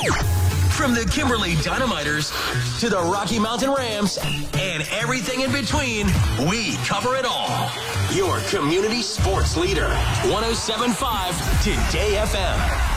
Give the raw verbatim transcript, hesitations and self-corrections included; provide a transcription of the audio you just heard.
From the Kimberly Dynamiters to the Rocky Mountain Rams and everything in between, we cover it all. Your community sports leader, one oh seven point five Today F M.